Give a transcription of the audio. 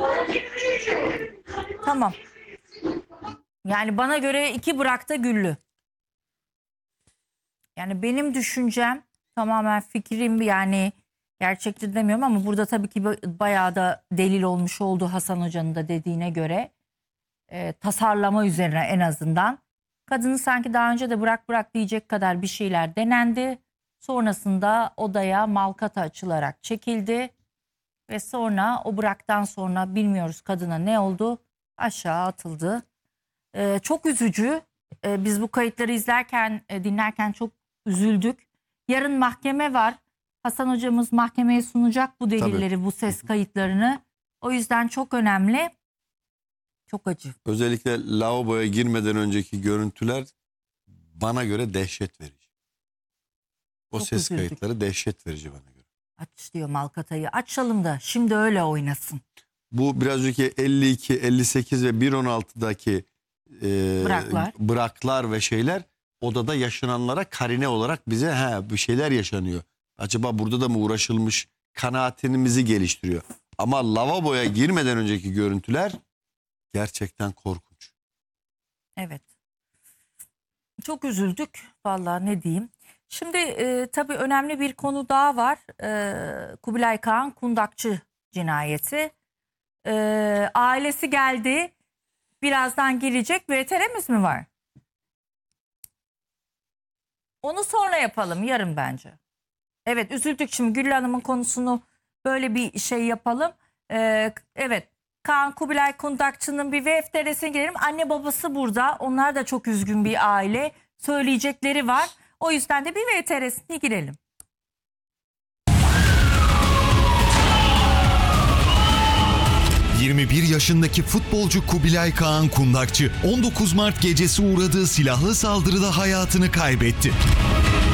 Tamam. Yani bana göre 2 bırak da Güllü. Yani benim düşüncem, tamamen fikrim, yani gerçektir demiyorum ama burada tabii ki bayağı da delil olmuş oldu Hasan Hoca'nın da dediğine göre. Tasarlama üzerine en azından. Kadını sanki daha önce de bırak bırak diyecek kadar bir şeyler denendi. Sonrasında odaya malkata açılarak çekildi. Ve sonra o bıraktan sonra bilmiyoruz kadına ne oldu, aşağı atıldı. Çok üzücü. Biz bu kayıtları izlerken, dinlerken çok üzüldük. Yarın mahkeme var. Hasan hocamız mahkemeye sunacak bu delilleri, Tabii. bu ses kayıtlarını. O yüzden çok önemli. Çok acı. Özellikle lavaboya girmeden önceki görüntüler bana göre dehşet verici. O Çok ses üzüldük. kayıtları dehşet verici bana göre. Aç diyor malkatayı. Açalım da şimdi öyle oynasın. Bu biraz önceki 52, 58 ve 1.16'daki bıraklar ve şeyler odada yaşananlara karine olarak bize bir şeyler yaşanıyor. Acaba burada da mı uğraşılmış kanaatimizi geliştiriyor. Ama lavaboya girmeden önceki görüntüler gerçekten korkunç. Evet. Çok üzüldük. Vallahi ne diyeyim. Şimdi tabii önemli bir konu daha var. Kubilay Kağan Kundakçı cinayeti. Ailesi geldi. Birazdan gelecek. VTR'miz mi var? Onu sonra yapalım. Yarın bence. Evet, üzüldük. Şimdi Güllü Hanım'ın konusunu böyle bir şey yapalım. Evet. Kaan Kubilay Kundakçı'nın bir VTR'sine girelim. Anne babası burada. Onlar da çok üzgün bir aile. Söyleyecekleri var. O yüzden de bir VTR'sine girelim. ...21 yaşındaki futbolcu Kubilay Kağan Kundakçı... ...19 Mart gecesi uğradığı silahlı saldırıda hayatını kaybetti.